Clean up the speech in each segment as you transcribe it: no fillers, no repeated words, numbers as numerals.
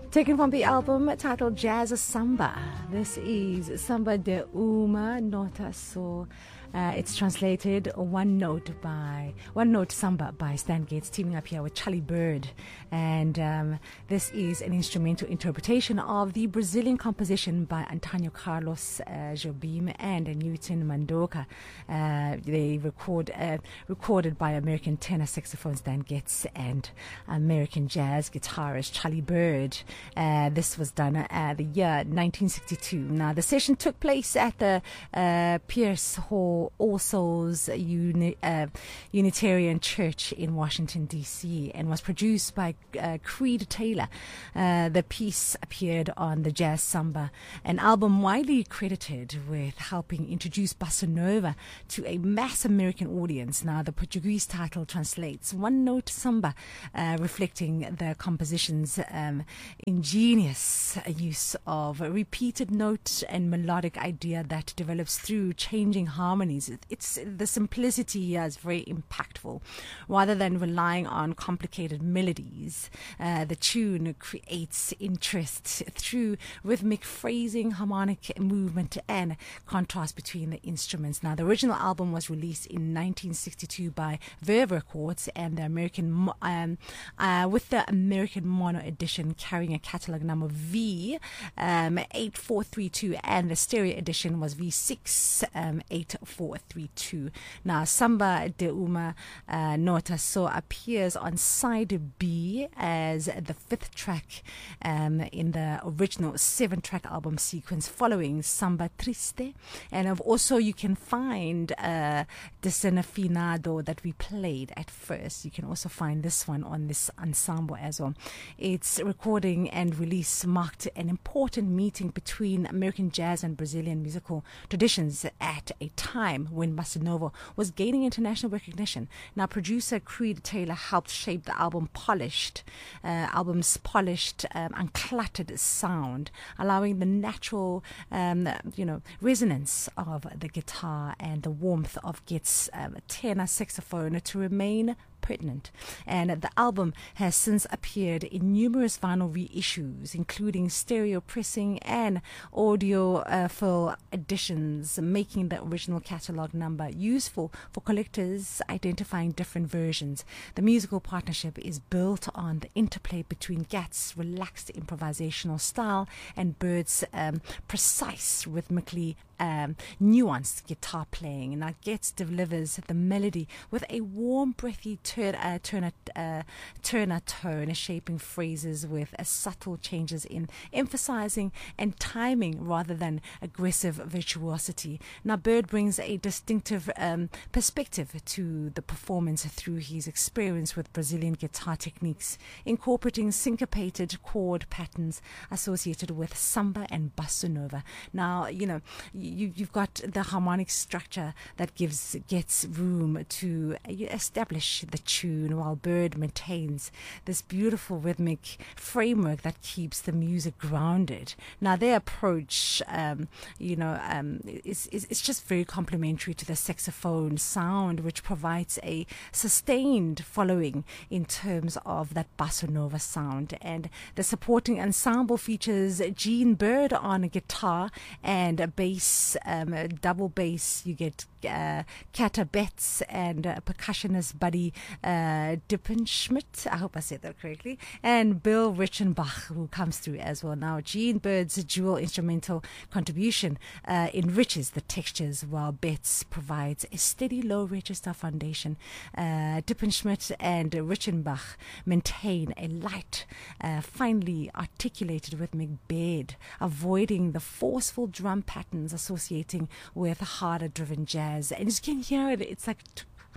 Taken from the album titled Jazz Samba. This is Samba de Uma Nota So. It's translated One Note Samba by Stan Getz, teaming up here with Charlie Byrd. And this is an instrumental interpretation of the Brazilian composition by Antonio Carlos Jobim and Newton Mandoka. They recorded by American tenor saxophone Stan Getz and American jazz guitarist Charlie Byrd. This was done the year 1962. Now, the session took place at the Pierce Hall All Souls Unitarian Church in Washington, D.C. and was produced by Creed Taylor. The piece appeared on the Jazz Samba, an album widely credited with helping introduce bossa nova to a mass American audience. Now, the Portuguese title translates One Note Samba, reflecting the composition's ingenious use of a repeated note and melodic idea that develops through changing harmonies. It's the simplicity here is very impactful. Rather than relying on complicated melodies, the tune creates interest through rhythmic phrasing, harmonic movement, and contrast between the instruments. Now, the original album was released in 1962 by Verve Records, and the American with the American mono edition carrying a catalog number V8432, and the stereo edition was V68432. Now, Samba de Uma Nota So appears on side B as the fifth track in the original 7-track album sequence following Samba Triste. And also you can find Desafinado that we played at first. You can also find this one on this ensemble as well. Its recording and release marked an important meeting between American jazz and Brazilian musical traditions at a time when bossa nova was gaining international recognition. Now, producer Creed Taylor helped shape the album's polished, uncluttered sound, allowing the natural, resonance of the guitar and the warmth of Getz' tenor saxophone to remain pertinent. And the album has since appeared in numerous vinyl reissues, including stereo pressing and audiophile editions, making the original catalog number useful for collectors identifying different versions. The musical partnership is built on the interplay between Getz' relaxed improvisational style and Byrd's precise, rhythmically nuanced guitar playing. Now, Getz delivers the melody with a warm, breathy Turner tone, shaping phrases with subtle changes in emphasizing and timing rather than aggressive virtuosity. Now, Byrd brings a distinctive perspective to the performance through his experience with Brazilian guitar techniques, incorporating syncopated chord patterns associated with samba and bossa nova. Now, you've got the harmonic structure that gets room to establish the tune, while Byrd maintains this beautiful rhythmic framework that keeps the music grounded. Now, their approach, is just very complementary to the saxophone sound, which provides a sustained following in terms of that bossa nova sound. And the supporting ensemble features Gene Byrd on guitar and bass, double bass. You get Kata Betts and percussionist Buddy Dippenschmidt, I hope I said that correctly, and Bill Reichenbach, who comes through as well. Now, Gene Byrd's dual instrumental contribution enriches the textures, while Betts provides a steady low register foundation. Dippenschmidt and Reichenbach maintain a light, finely articulated rhythmic bed, avoiding the forceful drum patterns associating with harder driven jazz. And you can hear it, it's like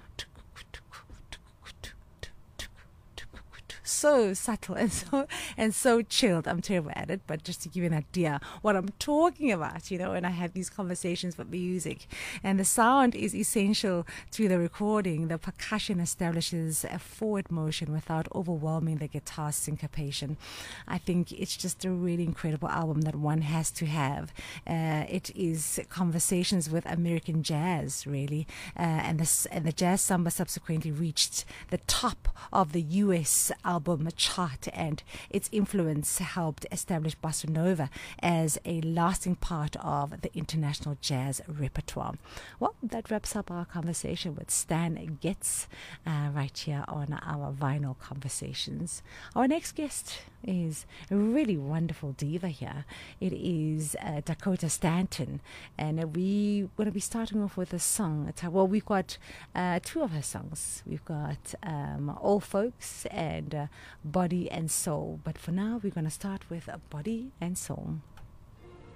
so subtle and so chilled. I'm terrible at it, but just to give you an idea what I'm talking about, when I have these conversations with music. And the sound is essential to the recording. The percussion establishes a forward motion without overwhelming the guitar syncopation. I think it's just a really incredible album that one has to have. It is conversations with American jazz, really, and the Jazz Samba subsequently reached the top of the U.S. album album chart, and its influence helped establish bossa nova as a lasting part of the international jazz repertoire. Well, that wraps up our conversation with Stan Getz right here on our Vinyl Conversations. Our next guest is a really wonderful diva here. It is Dakota Stanton, and we're going to be starting off with a song. Well, we've got two of her songs. We've got All Folks and Body and Soul, but for now we're going to start with Body and Soul.